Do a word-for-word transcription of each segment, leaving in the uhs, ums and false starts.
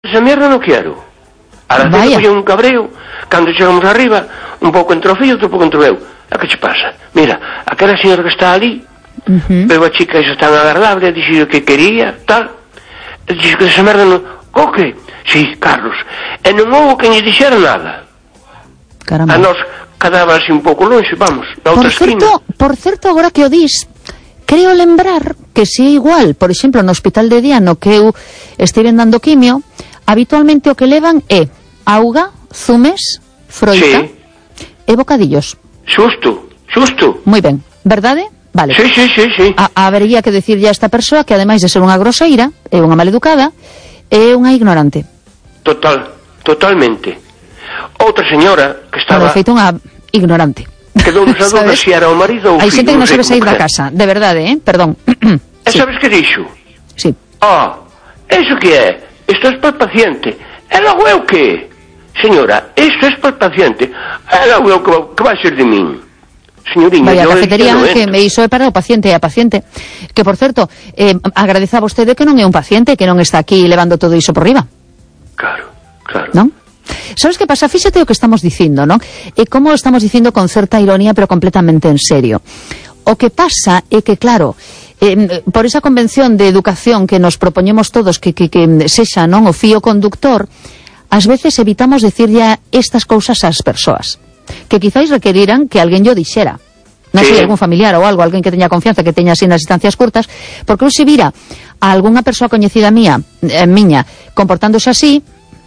Esa mierda non quero. A la vez un cabreo, cando chegamos arriba, un pouco entre o fío, outro pouco entre o eu. A que che pasa? Mira, aquela señora que está ali, uh-huh. veo a chica esa tan agradable, dixo que quería, tal, e dixo que esa merda non... O que? Sí, Carlos. E non houve que lle dixera nada. Caramba. A nos quedaba así un pouco longe, vamos, na outra esquina. Por certo, agora que o dis, creo lembrar que se é igual, por exemplo, no hospital de día no que eu estive dando quimio, habitualmente o que levan é auga, zumes, froita sí. e bocadillos. Xusto, xusto. Moi ben, verdade? Vale. Sí, sí, sí, sí. A, habería que decirlle a esta persoa que ademais de ser unha groseira, é unha maleducada, é unha ignorante. Total, totalmente. Outra señora que estaba... Bueno, de feito, unha ignorante. Quedou nos a dúda se era o marido ou o filho. Hai xente que non sabe sair da casa, de verdade, eh? Perdón. E sí. Sabes que dixo? Sí. Ah, eso que é? Isto é para o paciente. E logo eu que? Señora, isto é para o paciente. E logo eu que, que vai ser de min? Señoriña, vaya cafetería que me iso é para o paciente e a paciente. Que, por certo, eh, agradeza a vostede que non é un paciente, que non está aquí levando todo iso por riba. Claro, claro. Non? Sabes que pasa? Fíxate o que estamos dicindo, non? E como estamos dicindo con certa ironía, pero completamente en serio. O que pasa é que, claro, eh, por esa convención de educación que nos propoñemos todos que, que, que sexa, non, o fío conductor, ás veces evitamos decirlle estas cousas ás persoas que quizáis requeriran que alguén yo dixera, non sei, sí. algún familiar ou algo, alguén que teña confianza, que teña así nas distancias curtas, porque eu se vira a algunha persoa coñecida mía, eh, miña, comportándose así,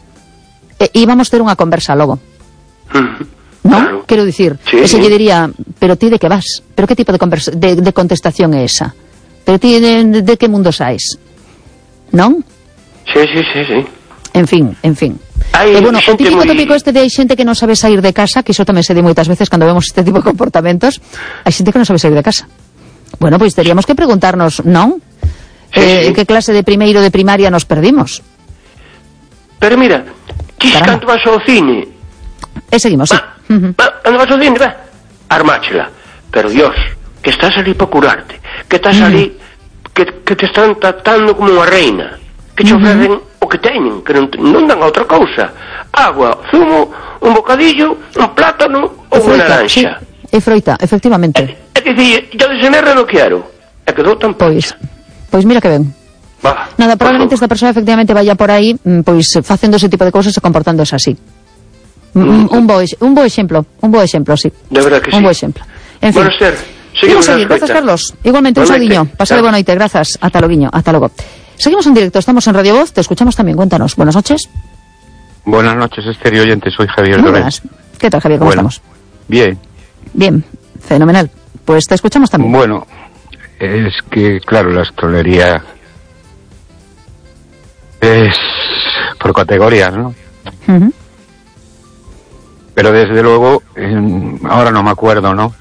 eh, íbamos ter unha conversa logo. Non? Claro. Quero dicir, sí, ese lle diría, pero ti de que vas? Pero que tipo de, conversa, de, de contestación é esa? Pero ti de, de que mundo saes? Non? Sí, sí, sí, sí. En fin, en fin. Hai e bueno, o típico muy... tópico este de hai xente que non sabe sair de casa, que iso tamén se di moitas veces cando vemos este tipo de comportamentos, hai xente que non sabe sair de casa. Bueno, pois pues teríamos que preguntarnos, non? Sí, eh, sí. Que clase de primeiro de primaria nos perdimos? Pero mira, ti canto vas ao cine... E seguimos, sí. Va, uh-huh. va, cando vas ao cine, va, armáchela. Pero Dios, que estás ali para curarte, que estás uh-huh. ali, que, que te están tratando como unha reina, que te uh-huh. ofrecen o que teñen, que non, non dan outra cousa. Agua, zumo, un bocadillo, un plátano ou unha naranxa. Sí. E froita, efectivamente. É dicir, yo de semerra non quero. É que dou tan Pois, pois mira que ben. Va, Nada, probablemente esta persoa efectivamente vaya por aí, pois facendo ese tipo de cousas e comportándose así. Mm. Un, bo, un bo exemplo, un bo exemplo, sí. De verdad que un sí. Un bo exemplo. En fin. Bueno, Esther, seguimos a Grazas, Carlos. Igualmente, un saludiño. Pasa de boa noite, grazas. Ata loguiño, ata logo. Seguimos en directo, estamos en Radio Voz, te escuchamos también, cuéntanos. Buenas noches. Buenas noches, Esther y oyentes, soy Javier. Muy buenas. ¿Qué tal, Javier? ¿Cómo bueno, estamos? Bien. Bien, fenomenal. Pues te escuchamos también. Bueno, es que, claro, la hostelería es por categorías, ¿no? Uh-huh. Pero desde luego, eh, ahora no me acuerdo, ¿no?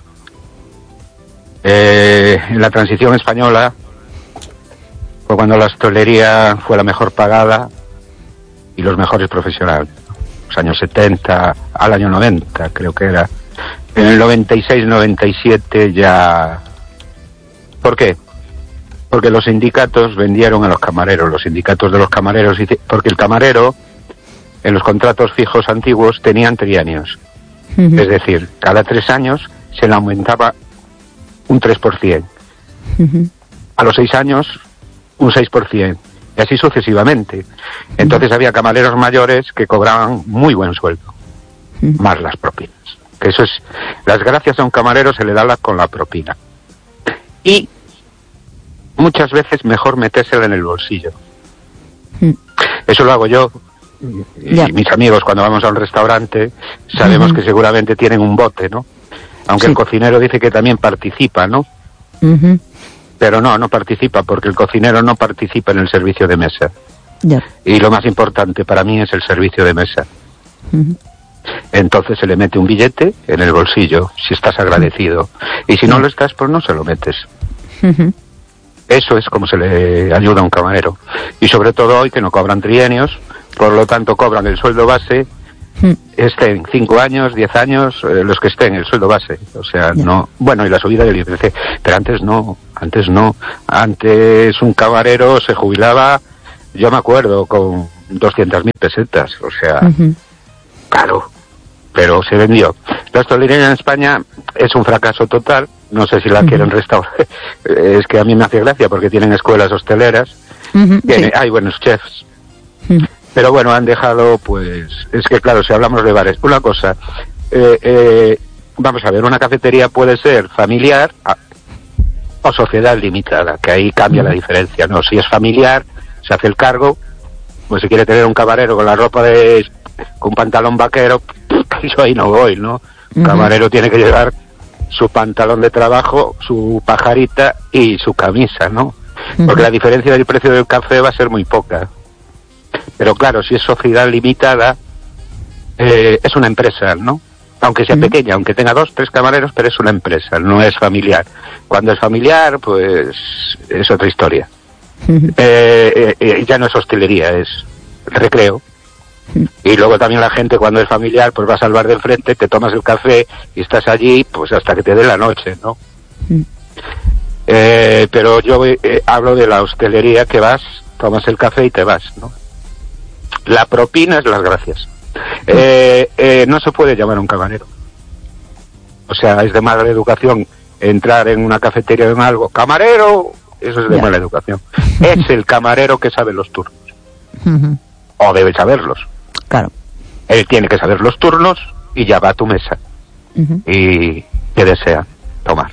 Eh, en la transición española fue cuando la hostelería fue la mejor pagada y los mejores profesionales. Los años setenta al año noventa, creo que era. En el noventa y seis noventa y siete ya... ¿Por qué? Porque los sindicatos vendieron a los camareros, los sindicatos de los camareros, porque el camarero en los contratos fijos antiguos tenían trienios. Uh-huh. Es decir, cada tres años se le aumentaba un tres por ciento. Uh-huh. A los seis años, un seis por ciento. Y así sucesivamente. Entonces uh-huh. había camareros mayores que cobraban muy buen sueldo. Uh-huh. Más las propinas. Que eso es... Las gracias a un camarero se le da la, con la propina. Y muchas veces mejor metérsela en el bolsillo. Uh-huh. Eso lo hago yo. Y yeah. mis amigos, cuando vamos a un restaurante, sabemos uh-huh. que seguramente tienen un bote, ¿no? Aunque sí. el cocinero dice que también participa, ¿no? Uh-huh. Pero no, no participa, porque el cocinero no participa en el servicio de mesa. Yeah. Y lo más importante para mí es el servicio de mesa. Uh-huh. Entonces se le mete un billete en el bolsillo, si estás agradecido. Y si no lo estás, pues no se lo metes. Uh-huh. Eso es como se le ayuda a un camarero. Y sobre todo hoy, que no cobran trienios, por lo tanto cobran el sueldo base, hmm. estén cinco años, diez años, eh, los que estén, el sueldo base. O sea, yeah. no... Bueno, y la subida del I P C. Pero antes no, antes no. Antes un camarero se jubilaba, yo me acuerdo, con doscientas mil pesetas, o sea, uh-huh. Claro, pero se vendió. La hostelería en España es un fracaso total, no sé si la uh-huh. quieren restaurar, es que a mí me hace gracia porque tienen escuelas hosteleras, uh-huh. tiene, sí. hay buenos chefs, uh-huh. pero bueno, han dejado, pues, es que claro, si hablamos de bares, una cosa, eh, eh, vamos a ver, una cafetería puede ser familiar a, o sociedad limitada, que ahí cambia uh-huh. la diferencia, ¿no? Si es familiar, se hace el cargo, pues si quiere tener un camarero con la ropa de... con un pantalón vaquero, yo ahí no voy, ¿no? Un uh-huh. camarero tiene que llevar su pantalón de trabajo, su pajarita y su camisa, ¿no? Uh-huh. Porque la diferencia del precio del café va a ser muy poca. Pero claro, si es sociedad limitada, eh, es una empresa, ¿no? Aunque sea uh-huh. pequeña, aunque tenga dos, tres camareros, pero es una empresa, no es familiar. Cuando es familiar, pues es otra historia. Uh-huh. Eh, eh, ya no es hostelería, es recreo. Y luego también la gente cuando es familiar pues vas al bar del frente, te tomas el café y estás allí pues hasta que te dé la noche, ¿no? Mm. Eh, pero yo eh, hablo de la hostelería que vas, tomas el café y te vas, ¿no? La propina es las gracias. Eh, eh, no se puede llamar a un camarero. O sea, es de mala educación entrar en una cafetería en algo, camarero, eso es de yeah. mala educación. Es el camarero que sabe los turnos. Uh-huh. O debe saberlos. Claro. Él tiene que saber los turnos y ya va a tu mesa. Uh-huh. Y ¿qué desea tomar?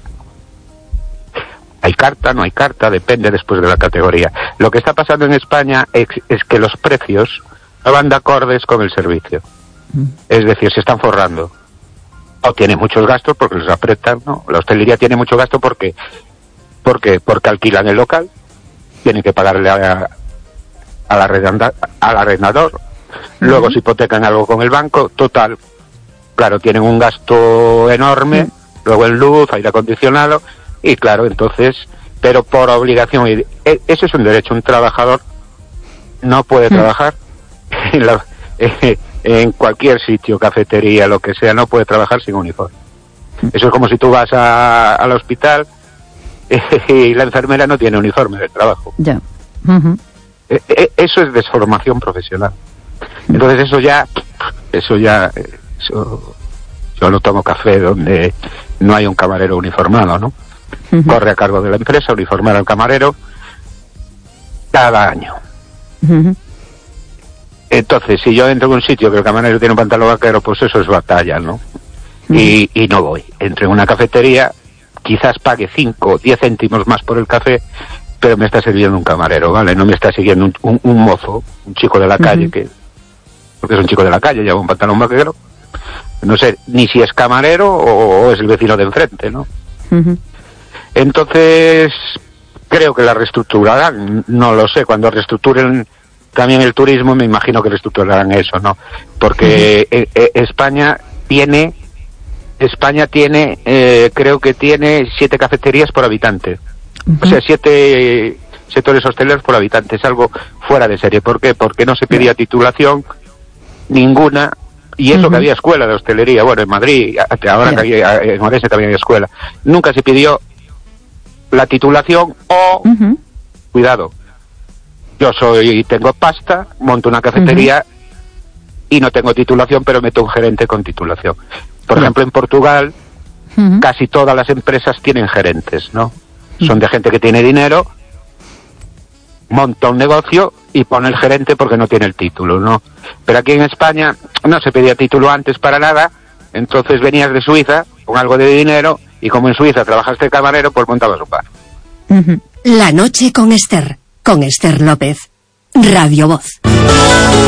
¿Hay carta? ¿No hay carta? Depende después de la categoría. Lo que está pasando en España es, es que los precios no van de acordes con el servicio. Uh-huh. Es decir, se están forrando. O tiene muchos gastos porque los apretan, ¿no? La hostelería tiene mucho gasto porque, porque, porque alquilan el local, tienen que pagarle a, al, arrendar, al arrendador. Luego uh-huh. se hipotecan algo con el banco, total, claro, tienen un gasto enorme, uh-huh. luego en luz, aire acondicionado, y claro, entonces, pero por obligación, y eso es un derecho, un trabajador no puede uh-huh. trabajar en, la, en cualquier sitio, cafetería, lo que sea, no puede trabajar sin uniforme. Uh-huh. Eso es como si tú vas a, al hospital y la enfermera no tiene uniforme de trabajo. Ya. Yeah. Uh-huh. Eso es desformación profesional. Entonces eso ya, eso ya, eso, yo no tomo café donde no hay un camarero uniformado, ¿no? Uh-huh. Corre a cargo de la empresa uniformar al camarero cada año. Uh-huh. Entonces, si yo entro en un sitio que el camarero tiene un pantalón vaquero, pues eso es batalla, ¿no? Uh-huh. Y, y no voy. Entro en una cafetería, quizás pague cinco o diez céntimos más por el café, pero me está sirviendo un camarero, ¿vale? No me está siguiendo un, un, un mozo, un chico de la calle, uh-huh. que porque es un chico de la calle, lleva un pantalón vaquero. No sé ni si es camarero o, o es el vecino de enfrente, ¿no? Uh-huh. Entonces, creo que la reestructurarán, no lo sé, cuando reestructuren también el turismo, me imagino que reestructurarán eso, ¿no? Porque uh-huh. eh, eh, España tiene, España tiene, eh, creo que tiene siete cafeterías por habitante. Uh-huh. O sea, siete sectores hosteleros por habitante, es algo fuera de serie. ¿Por qué? Porque no se pedía titulación ninguna, y eso uh-huh. que había escuela de hostelería, bueno, en Madrid, ahora yeah. que había, en Orense también había escuela, nunca se pidió la titulación o, uh-huh. cuidado, yo soy, tengo pasta, monto una cafetería uh-huh. y no tengo titulación, pero meto un gerente con titulación. Por uh-huh. ejemplo, en Portugal, uh-huh. casi todas las empresas tienen gerentes, ¿no? Uh-huh. Son de gente que tiene dinero, monta un negocio y pone el gerente porque no tiene el título, ¿no? Pero aquí en España no se pedía título antes para nada, entonces venías de Suiza con algo de dinero y como en Suiza trabajaste de camarero, pues montabas un bar. La noche con Esther, con Esther López, Radio Voz.